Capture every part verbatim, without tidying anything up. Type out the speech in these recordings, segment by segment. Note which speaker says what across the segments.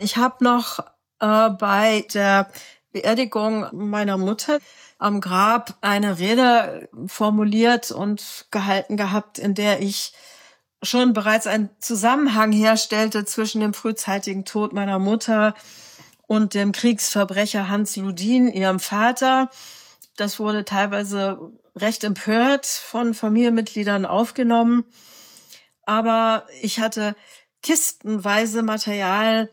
Speaker 1: Ich habe noch äh, bei der Beerdigung meiner Mutter am Grab eine Rede formuliert und gehalten gehabt, in der ich schon bereits einen Zusammenhang herstellte zwischen dem frühzeitigen Tod meiner Mutter und dem Kriegsverbrecher Hans Ludin, ihrem Vater. Das wurde teilweise recht empört von Familienmitgliedern aufgenommen. Aber ich hatte kistenweise Material,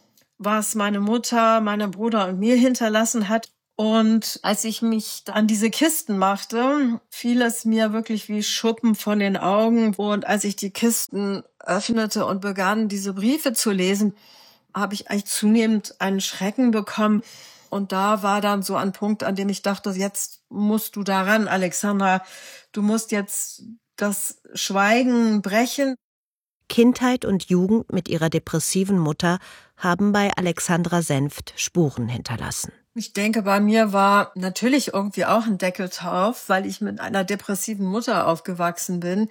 Speaker 1: was meine Mutter, meinem Bruder und mir hinterlassen hat. Und als ich mich an diese Kisten machte, fiel es mir wirklich wie Schuppen von den Augen. Und als ich die Kisten öffnete und begann, diese Briefe zu lesen, habe ich eigentlich zunehmend einen Schrecken bekommen. Und da war dann so ein Punkt, an dem ich dachte, jetzt musst du daran, Alexandra. Du musst jetzt das Schweigen brechen.
Speaker 2: Kindheit und Jugend mit ihrer depressiven Mutter haben bei Alexandra Senft Spuren hinterlassen.
Speaker 1: Ich denke, bei mir war natürlich irgendwie auch ein Deckel drauf, weil ich mit einer depressiven Mutter aufgewachsen bin,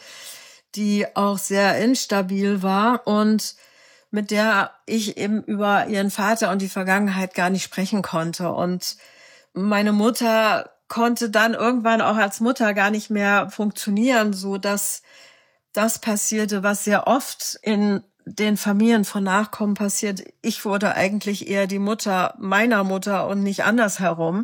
Speaker 1: die auch sehr instabil war und mit der ich eben über ihren Vater und die Vergangenheit gar nicht sprechen konnte. Und meine Mutter konnte dann irgendwann auch als Mutter gar nicht mehr funktionieren, so dass das passierte, was sehr oft in den Familien von Nachkommen passiert. Ich wurde eigentlich eher die Mutter meiner Mutter und nicht andersherum.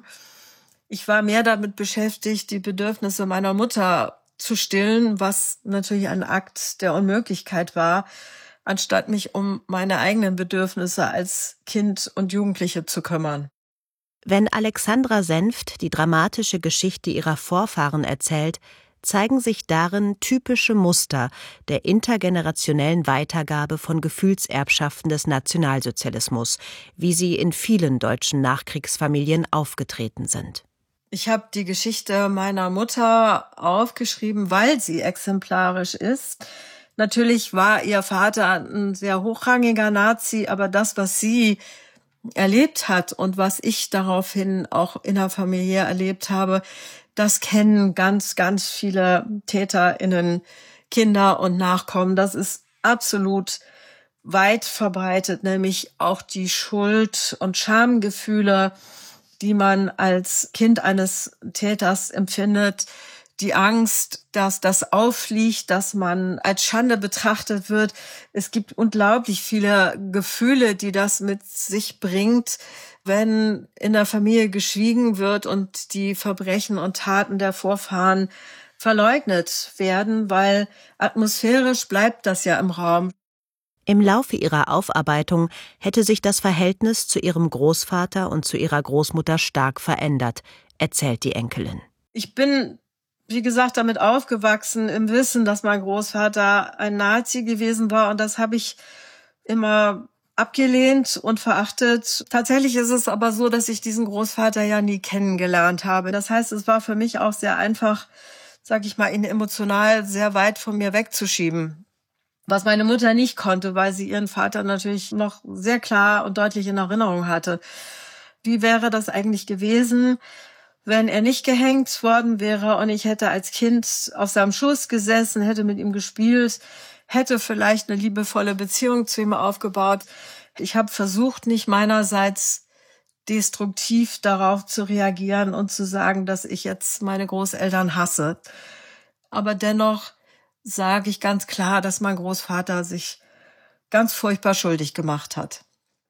Speaker 1: Ich war mehr damit beschäftigt, die Bedürfnisse meiner Mutter zu stillen, was natürlich ein Akt der Unmöglichkeit war, anstatt mich um meine eigenen Bedürfnisse als Kind und Jugendliche zu kümmern.
Speaker 2: Wenn Alexandra Senft die dramatische Geschichte ihrer Vorfahren erzählt, zeigen sich darin typische Muster der intergenerationellen Weitergabe von Gefühlserbschaften des Nationalsozialismus, wie sie in vielen deutschen Nachkriegsfamilien aufgetreten sind.
Speaker 1: Ich habe die Geschichte meiner Mutter aufgeschrieben, weil sie exemplarisch ist. Natürlich war ihr Vater ein sehr hochrangiger Nazi, aber das, was sie erlebt hat und was ich daraufhin auch innerfamiliär erlebt habe, das kennen ganz, ganz viele TäterInnen, Kinder und Nachkommen. Das ist absolut weit verbreitet, nämlich auch die Schuld- und Schamgefühle, die man als Kind eines Täters empfindet, die Angst, dass das auffliegt, dass man als Schande betrachtet wird. Es gibt unglaublich viele Gefühle, die das mit sich bringt, wenn in der Familie geschwiegen wird und die Verbrechen und Taten der Vorfahren verleugnet werden, weil atmosphärisch bleibt das ja im Raum.
Speaker 2: Im Laufe ihrer Aufarbeitung hätte sich das Verhältnis zu ihrem Großvater und zu ihrer Großmutter stark verändert, erzählt die Enkelin.
Speaker 1: Ich bin, wie gesagt, damit aufgewachsen, im Wissen, dass mein Großvater ein Nazi gewesen war, und das habe ich immer abgelehnt und verachtet. Tatsächlich ist es aber so, dass ich diesen Großvater ja nie kennengelernt habe. Das heißt, es war für mich auch sehr einfach, sag ich mal, ihn emotional sehr weit von mir wegzuschieben. Was meine Mutter nicht konnte, weil sie ihren Vater natürlich noch sehr klar und deutlich in Erinnerung hatte. Wie wäre das eigentlich gewesen, wenn er nicht gehängt worden wäre und ich hätte als Kind auf seinem Schoß gesessen, hätte mit ihm gespielt, hätte vielleicht eine liebevolle Beziehung zu ihm aufgebaut. Ich habe versucht, nicht meinerseits destruktiv darauf zu reagieren und zu sagen, dass ich jetzt meine Großeltern hasse. Aber dennoch sage ich ganz klar, dass mein Großvater sich ganz furchtbar schuldig gemacht hat.